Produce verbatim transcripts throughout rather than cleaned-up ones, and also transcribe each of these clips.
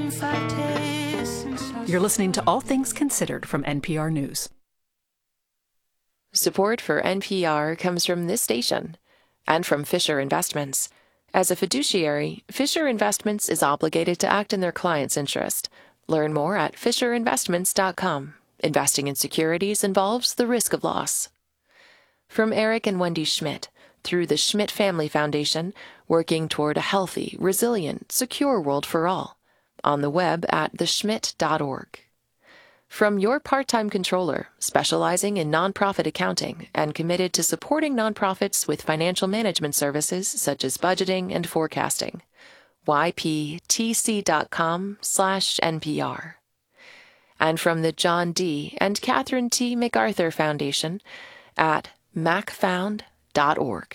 You're listening to All Things Considered from N P R News. Support for N P R comes from this station and from Fisher Investments. As a fiduciary, Fisher Investments is obligated to act in their client's interest. Learn more at fisher investments dot com. Investing in securities involves the risk of loss. From Eric and Wendy Schmidt, through the Schmidt Family Foundation, working toward a healthy, resilient, secure world for all. On the web at the schmidt dot org. From your part-time controller, specializing in nonprofit accounting and committed to supporting nonprofits with financial management services such as budgeting and forecasting. y p t c dot com slash N P R. And from the John D. and Catherine T. MacArthur Foundation at mac found dot org.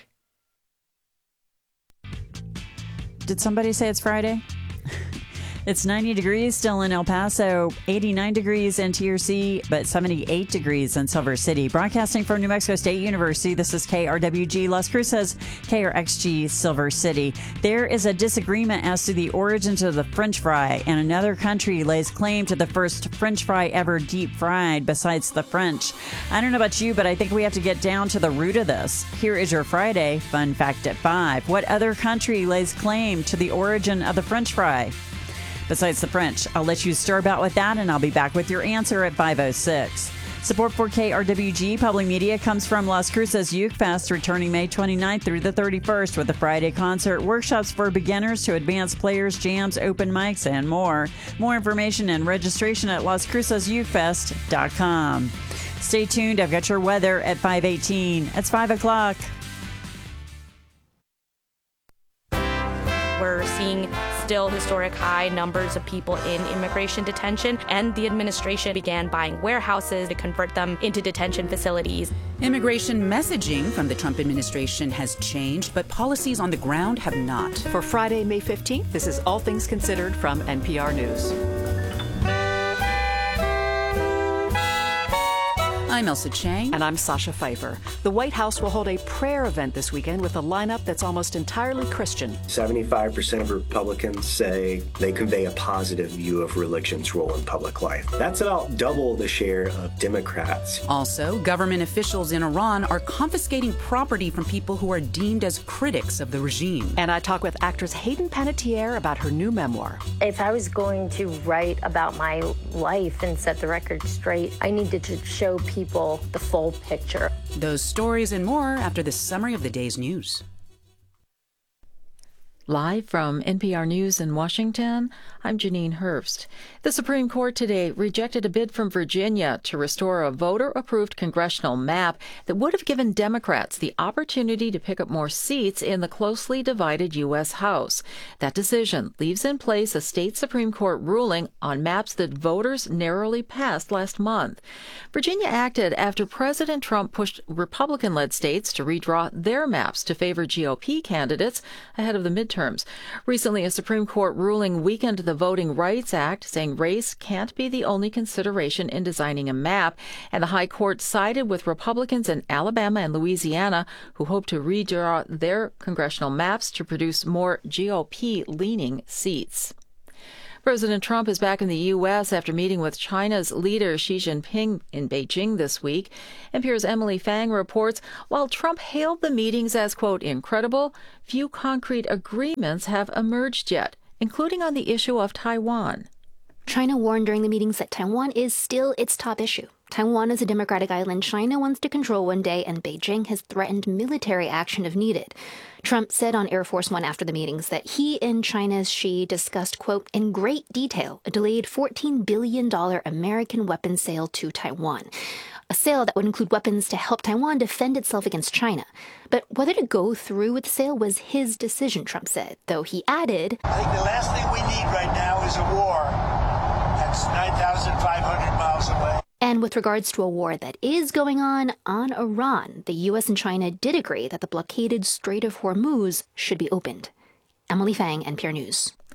Did somebody say it's Friday? It's ninety degrees still in El Paso, eighty-nine degrees in T R C, but seventy-eight degrees in Silver City. Broadcasting from New Mexico State University, this is K R W G Las Cruces, K R X G Silver City. There is a disagreement as to the origins of the French fry, and another country lays claim to the first French fry ever deep fried besides the French. I don't know about you, but I think we have to get down to the root of this. Here is your Friday Fun Fact at five. What other country lays claim to the origin of the French fry besides the French? I'll let you stir about with that, and I'll be back with your answer at five oh six. Support for K R W G Public Media comes from Las Cruces Youth Fest, returning May twenty-ninth through the thirty-first with a Friday concert, workshops for beginners to advanced players, jams, open mics, and more. More information and registration at las cruces youth fest dot com. Stay tuned. I've got your weather at five eighteen. It's five o'clock. We're seeing still historic high numbers of people in immigration detention, and the administration began buying warehouses to convert them into detention facilities. Immigration messaging from the Trump administration has changed, but policies on the ground have not. For Friday, May fifteenth, this is All Things Considered from N P R News. I'm Elsa Chang. And I'm Sasha Pfeiffer. The White House will hold a prayer event this weekend with a lineup that's almost entirely Christian. seventy-five percent of Republicans say they convey a positive view of religion's role in public life. That's about double the share of Democrats. Also, government officials in Iran are confiscating property from people who are deemed as critics of the regime. And I talk with actress Hayden Panettiere about her new memoir. If I was going to write about my life and set the record straight, I needed to show people the full picture. Those stories and more after this summary of the day's news. Live from N P R News in Washington, I'm Janine Herbst. The Supreme Court today rejected a bid from Virginia to restore a voter-approved congressional map that would have given Democrats the opportunity to pick up more seats in the closely divided U S. House. That decision leaves in place a state Supreme Court ruling on maps that voters narrowly passed last month. Virginia acted after President Trump pushed Republican-led states to redraw their maps to favor G O P candidates ahead of the midterm. Terms. Recently, a Supreme Court ruling weakened the Voting Rights Act, saying race can't be the only consideration in designing a map, and the High Court sided with Republicans in Alabama and Louisiana, who hope to redraw their congressional maps to produce more G O P-leaning seats. President Trump is back in the U S after meeting with China's leader Xi Jinping in Beijing this week. N P R's Emily Fang reports, while Trump hailed the meetings as, quote, incredible, few concrete agreements have emerged yet, including on the issue of Taiwan. China warned during the meetings that Taiwan is still its top issue. Taiwan is a democratic island China wants to control one day, and Beijing has threatened military action if needed. Trump said on Air Force One after the meetings that he and China's Xi discussed, quote, in great detail, a delayed fourteen billion dollars American weapons sale to Taiwan. A sale that would include weapons to help Taiwan defend itself against China. But whether to go through with the sale was his decision, Trump said, though he added, I think the last thing we need right now is a war. That's nine thousand five hundred miles away. And with regards to a war that is going on on Iran, the U S and China did agree that the blockaded Strait of Hormuz should be opened. Emily Fang, N P R News.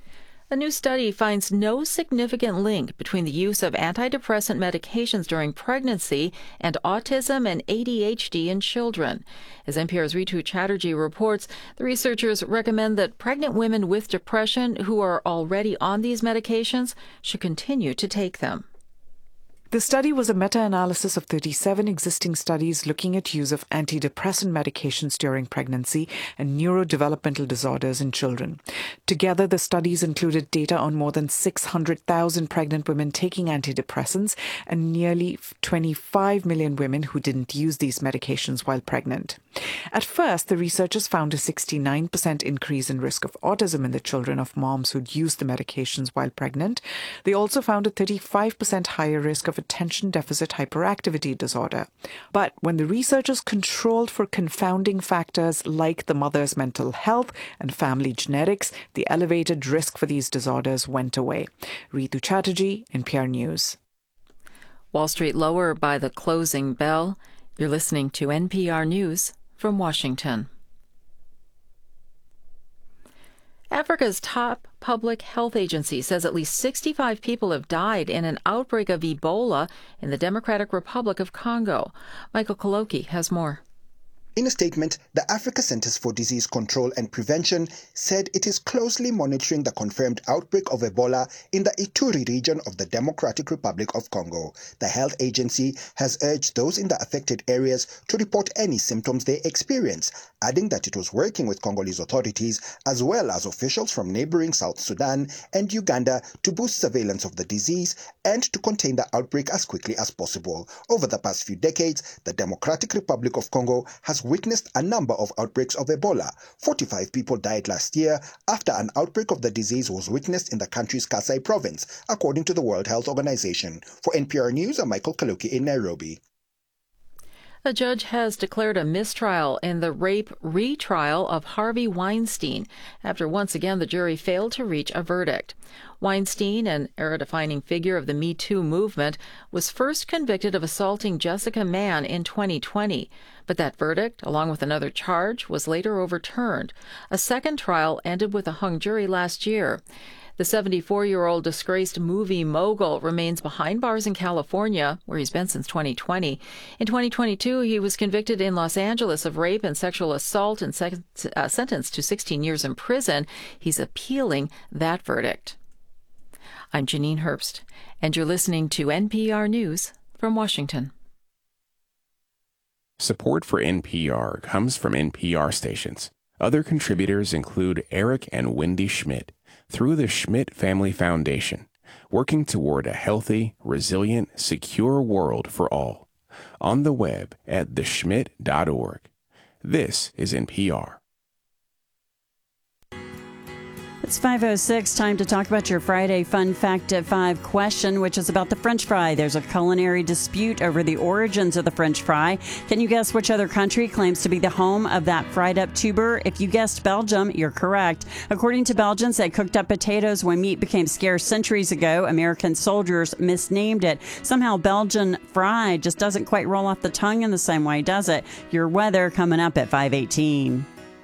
A new study finds no significant link between the use of antidepressant medications during pregnancy and autism and A D H D in children. As N P R's Ritu Chatterjee reports, the researchers recommend that pregnant women with depression who are already on these medications should continue to take them. The study was a meta-analysis of thirty-seven existing studies looking at use of antidepressant medications during pregnancy and neurodevelopmental disorders in children. Together, the studies included data on more than six hundred thousand pregnant women taking antidepressants and nearly twenty-five million women who didn't use these medications while pregnant. At first, the researchers found a sixty-nine percent increase in risk of autism in the children of moms who'd used the medications while pregnant. They also found a thirty-five percent higher risk of attention deficit hyperactivity disorder. But when the researchers controlled for confounding factors like the mother's mental health and family genetics, the elevated risk for these disorders went away. Ritu Chatterjee, N P R News. Wall Street lower by the closing bell. You're listening to N P R News from Washington. Africa's top public health agency says at least sixty-five people have died in an outbreak of Ebola in the Democratic Republic of Congo. Michael Koloki has more. In a statement, the Africa Centers for Disease Control and Prevention said it is closely monitoring the confirmed outbreak of Ebola in the Ituri region of the Democratic Republic of Congo. The health agency has urged those in the affected areas to report any symptoms they experience, adding that it was working with Congolese authorities as well as officials from neighboring South Sudan and Uganda to boost surveillance of the disease and to contain the outbreak as quickly as possible. Over the past few decades, the Democratic Republic of Congo has witnessed a number of outbreaks of Ebola. forty-five people died last year after an outbreak of the disease was witnessed in the country's Kasai province, according to the World Health Organization. For N P R News, I'm Michael Kaloki in Nairobi. A judge has declared a mistrial in the rape retrial of Harvey Weinstein after once again the jury failed to reach a verdict. Weinstein, an era-defining figure of the Me Too movement, was first convicted of assaulting Jessica Mann in twenty twenty, but that verdict, along with another charge, was later overturned. A second trial ended with a hung jury last year. The seventy-four-year-old disgraced movie mogul remains behind bars in California, where he's been since twenty twenty. In twenty twenty-two, he was convicted in Los Angeles of rape and sexual assault and sec- uh, sentenced to sixteen years in prison. He's appealing that verdict. I'm Janine Herbst, and you're listening to N P R News from Washington. Support for N P R comes from N P R stations. Other contributors include Eric and Wendy Schmidt through the Schmidt Family Foundation, working toward a healthy, resilient, secure world for all. On the web at the schmidt dot org. This is N P R. It's five oh six, time to talk about your Friday Fun Fact at five question, which is about the French fry. There's a culinary dispute over the origins of the French fry. Can you guess which other country claims to be the home of that fried-up tuber? If you guessed Belgium, you're correct. According to Belgians, they cooked up potatoes when meat became scarce centuries ago. American soldiers misnamed it. Somehow Belgian fry just doesn't quite roll off the tongue in the same way, does it? Your weather coming up at five eighteen.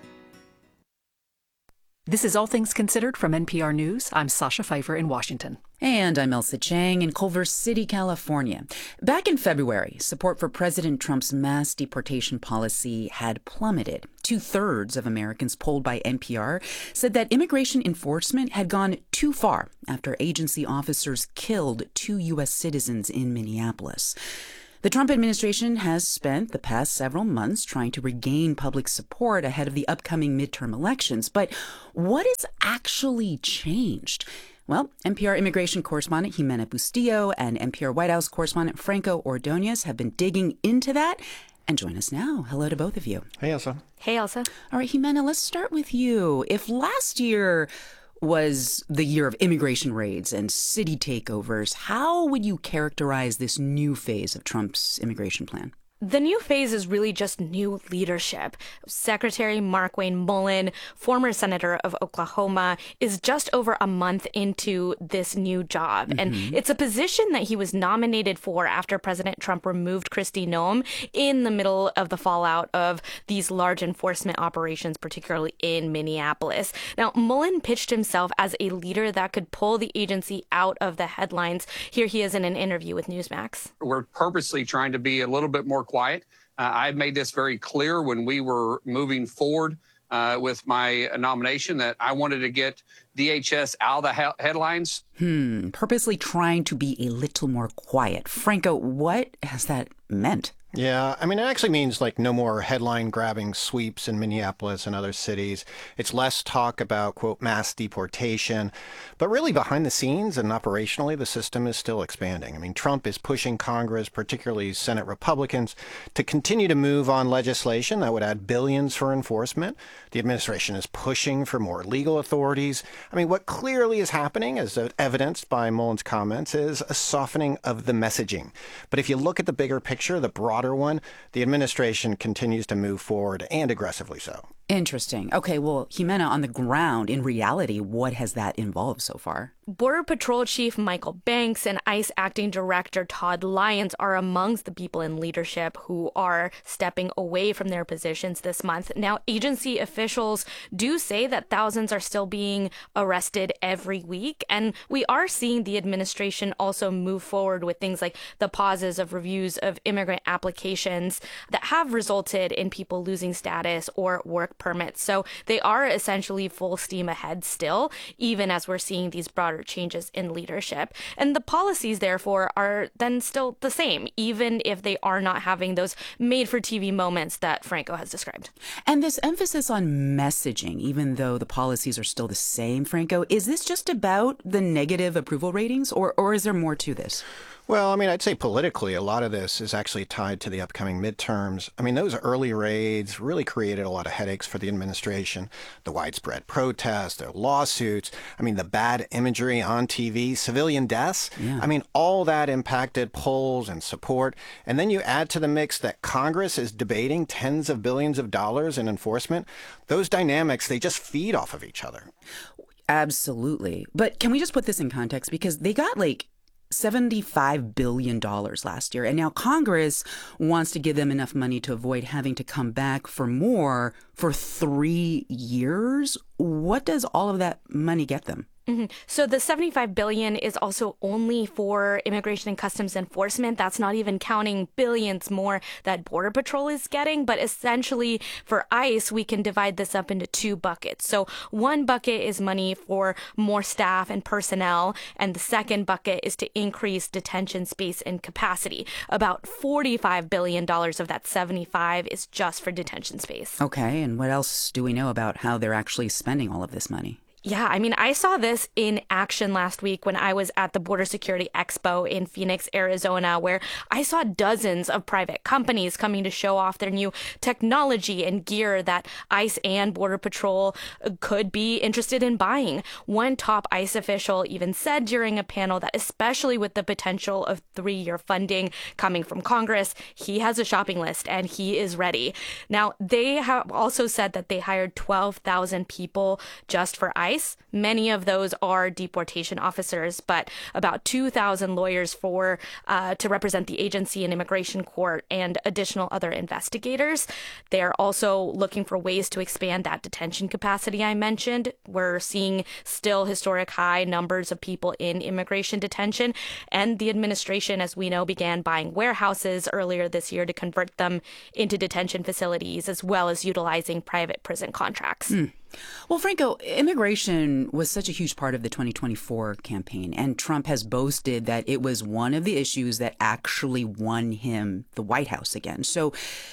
This is All Things Considered from N P R News. I'm Sasha Pfeiffer in Washington. And I'm Elsa Chang in Culver City, California. Back in February, support for President Trump's mass deportation policy had plummeted. Two-thirds of Americans polled by N P R said that immigration enforcement had gone too far after agency officers killed two U S citizens in Minneapolis. The Trump administration has spent the past several months trying to regain public support ahead of the upcoming midterm elections. But what has actually changed? Well, N P R immigration correspondent Jimena Bustillo and N P R White House correspondent Franco Ordonez have been digging into that and join us now. Hello to both of you. Hey, Elsa. Hey, Elsa. All right, Jimena, let's start with you. If last year was the year of immigration raids and city takeovers, how would you characterize this new phase of Trump's immigration plan? The new phase is really just new leadership. Secretary Markwayne Mullin, former senator of Oklahoma, is just over a month into this new job. Mm-hmm. And it's a position that he was nominated for after President Trump removed Kristi Noem in the middle of the fallout of these large enforcement operations, particularly in Minneapolis. Now, Mullin pitched himself as a leader that could pull the agency out of the headlines. Here he is in an interview with Newsmax. We're purposely trying to be a little bit more quiet. Uh, I've made this very clear when we were moving forward uh, with my nomination that I wanted to get D H S out of the he- headlines. Hmm, purposely trying to be a little more quiet. Franco, what has that meant? Yeah, I mean, it actually means like no more headline-grabbing sweeps in Minneapolis and other cities. It's less talk about, quote, mass deportation. But really behind the scenes and operationally, the system is still expanding. I mean, Trump is pushing Congress, particularly Senate Republicans, to continue to move on legislation that would add billions for enforcement. The administration is pushing for more legal authorities. I mean, what clearly is happening, as evidenced by Mullin's comments, is a softening of the messaging. But if you look at the bigger picture, the broader one, the administration continues to move forward, and aggressively so. Interesting. Okay, well, Jimena, on the ground, in reality, what has that involved so far? Border Patrol Chief Michael Banks and ICE Acting Director Todd Lyons are amongst the people in leadership who are stepping away from their positions this month. Now, agency officials do say that thousands are still being arrested every week, and we are seeing the administration also move forward with things like the pauses of reviews of immigrant applications that have resulted in people losing status or work permits. So they are essentially full steam ahead still, even as we're seeing these broader changes in leadership. And the policies, therefore, are then still the same, even if they are not having those made-for-T V moments that Franco has described. And this emphasis on messaging, even though the policies are still the same, Franco, is this just about the negative approval ratings, or, or is there more to this? Well, I mean, I'd say politically, a lot of this is actually tied to the upcoming midterms. I mean, those early raids really created a lot of headaches for the administration. The widespread protests, the lawsuits, I mean, the bad imagery on T V, civilian deaths. Yeah. I mean, all that impacted polls and support. And then you add to the mix that Congress is debating tens of billions of dollars in enforcement. Those dynamics, they just feed off of each other. Absolutely. But can we just put this in context? Because they got like seventy-five billion dollars last year. And now Congress wants to give them enough money to avoid having to come back for more for three years. What does all of that money get them? Mm-hmm. So the seventy-five billion dollars is also only for Immigration and Customs Enforcement. That's not even counting billions more that Border Patrol is getting. But essentially for ICE, we can divide this up into two buckets. So one bucket is money for more staff and personnel, and the second bucket is to increase detention space and capacity. About forty-five billion dollars of that seventy-five is just for detention space. Okay, and what else do we know about how they're actually spending all of this money? Yeah, I mean, I saw this in action last week when I was at the Border Security Expo in Phoenix, Arizona, where I saw dozens of private companies coming to show off their new technology and gear that ICE and Border Patrol could be interested in buying. One top ICE official even said during a panel that especially with the potential of three-year funding coming from Congress, he has a shopping list and he is ready. Now, they have also said that they hired twelve thousand people just for ICE. Many of those are deportation officers, but about two thousand lawyers for uh, to represent the agency in immigration court and additional other investigators. They're also looking for ways to expand that detention capacity I mentioned. We're seeing still historic high numbers of people in immigration detention, and the administration, as we know, began buying warehouses earlier this year to convert them into detention facilities, as well as utilizing private prison contracts. Mm. Well, Franco, immigration was such a huge part of the twenty twenty-four campaign, and Trump has boasted that it was one of the issues that actually won him the White House again. So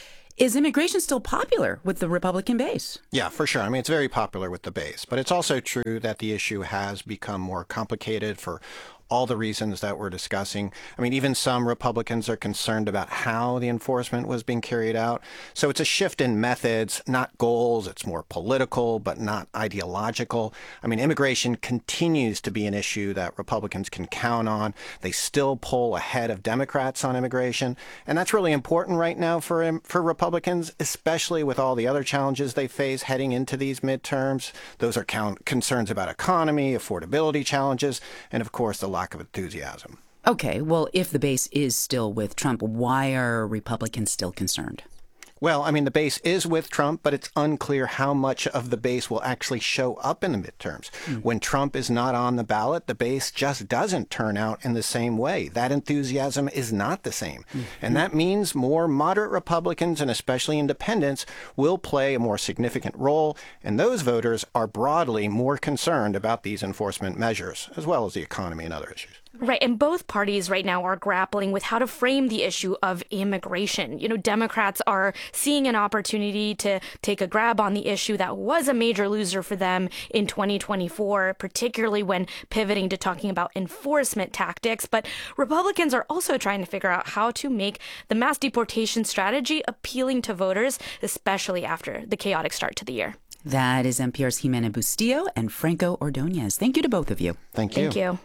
is immigration still popular with the Republican base? Yeah, for sure. I mean, it's very popular with the base, but it's also true that the issue has become more complicated for all the reasons that we're discussing. I mean, even some Republicans are concerned about how the enforcement was being carried out. So it's a shift in methods, not goals. It's more political, but not ideological. I mean, immigration continues to be an issue that Republicans can count on. They still poll ahead of Democrats on immigration. And that's really important right now for, for Republicans, especially with all the other challenges they face heading into these midterms. Those are count, concerns about economy, affordability challenges, and of course, the lack of enthusiasm. Okay, well, if the base is still with Trump, why are Republicans still concerned? Well, I mean, the base is with Trump, but it's unclear how much of the base will actually show up in the midterms. Mm. When Trump is not on the ballot, the base just doesn't turn out in the same way. That enthusiasm is not the same. Mm. And that means more moderate Republicans and especially independents will play a more significant role. And those voters are broadly more concerned about these enforcement measures, as well as the economy and other issues. Right. And both parties right now are grappling with how to frame the issue of immigration. You know, Democrats are seeing an opportunity to take a grab on the issue that was a major loser for them in twenty twenty-four, particularly when pivoting to talking about enforcement tactics. But Republicans are also trying to figure out how to make the mass deportation strategy appealing to voters, especially after the chaotic start to the year. That is N P R's Jimena Bustillo and Franco Ordonez. Thank you to both of you. Thank you. Thank you.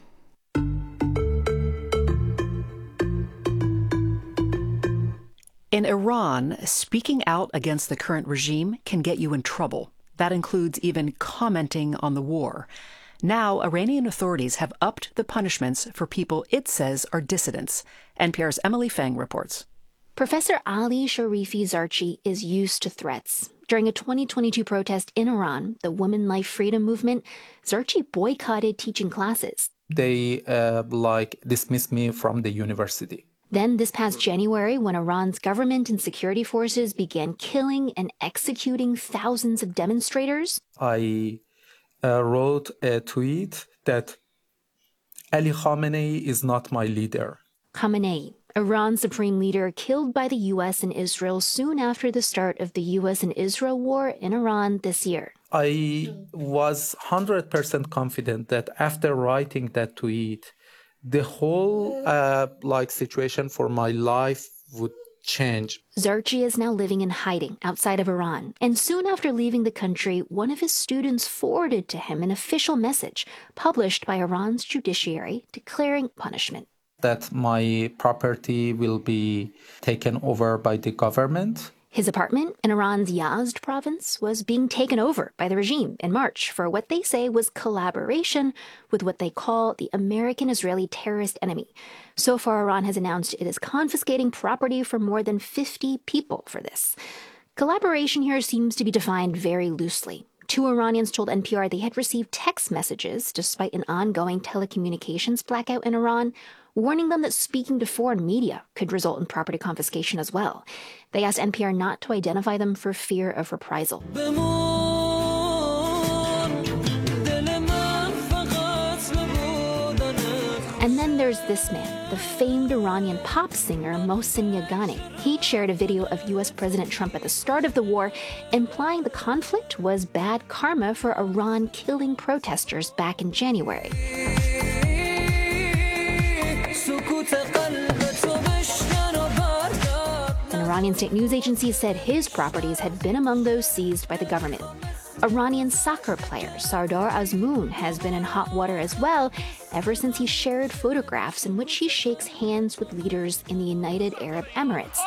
In Iran, speaking out against the current regime can get you in trouble. That includes even commenting on the war. Now, Iranian authorities have upped the punishments for people it says are dissidents. N P R's Emily Feng reports. Professor Ali Sharifi Zarchi is used to threats. During a twenty twenty-two protest in Iran, the Women Life Freedom Movement, Zarchi boycotted teaching classes. They, uh, like, dismissed me from the university. Then this past January, when Iran's government and security forces began killing and executing thousands of demonstrators, I uh, wrote a tweet that Ali Khamenei is not my leader. Khamenei, Iran's supreme leader, killed by the U S and Israel soon after the start of the U S and Israel war in Iran this year. I was one hundred percent confident that after writing that tweet, the whole uh, like situation for my life would change. Zarchi is now living in hiding outside of Iran. And soon after leaving the country, one of his students forwarded to him an official message published by Iran's judiciary declaring punishment. That my property will be taken over by the government. His apartment in Iran's Yazd province was being taken over by the regime in March for what they say was collaboration with what they call the American-Israeli terrorist enemy. So far, Iran has announced it is confiscating property for more than fifty people for this. Collaboration here seems to be defined very loosely. Two Iranians told N P R they had received text messages despite an ongoing telecommunications blackout in Iran, warning them that speaking to foreign media could result in property confiscation as well. They asked N P R not to identify them for fear of reprisal. And then there's this man, the famed Iranian pop singer Mohsen Yagani. He shared a video of U S President Trump at the start of the war, implying the conflict was bad karma for Iran killing protesters back in January. An Iranian state news agency said his properties had been among those seized by the government. Iranian soccer player Sardar Azmoun has been in hot water as well ever since he shared photographs in which he shakes hands with leaders in the United Arab Emirates,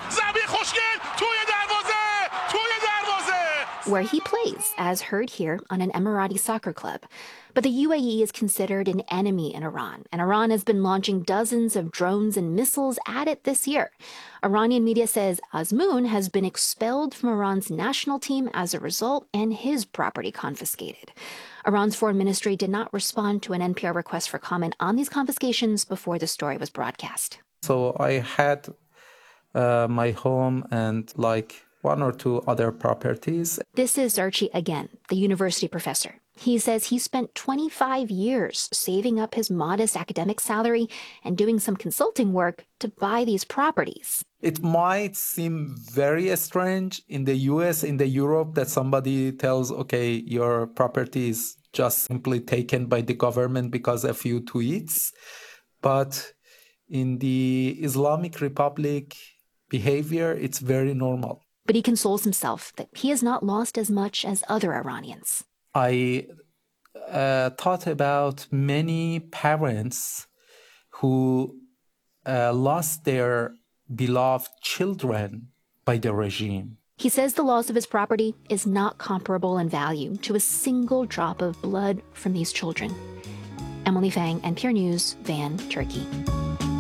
where he plays, as heard here, on an Emirati soccer club. But the U A E is considered an enemy in Iran, and Iran has been launching dozens of drones and missiles at it this year. Iranian media says Azmoun has been expelled from Iran's national team as a result, and his property confiscated. Iran's foreign ministry did not respond to an N P R request for comment on these confiscations before the story was broadcast. So I had uh, my home and like one or two other properties. This is Zarchi again, the university professor. He says he spent twenty-five years saving up his modest academic salary and doing some consulting work to buy these properties. It might seem very strange in the U S, in the Europe, that somebody tells, okay, your property is just simply taken by the government because a few tweets. But in the Islamic Republic behavior, it's very normal. But he consoles himself that he has not lost as much as other Iranians. I uh, thought about many parents who uh, lost their beloved children by the regime. He says the loss of his property is not comparable in value to a single drop of blood from these children. Emily Fang, N P R News, Van, Turkey.